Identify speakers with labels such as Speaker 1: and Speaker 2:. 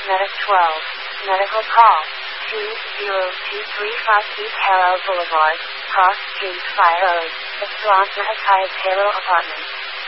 Speaker 1: Medic 12. Medical call. 20235 East Harrow Boulevard, Cross Street, Fire Road, Ypsilanti Heights, Halo Apartments.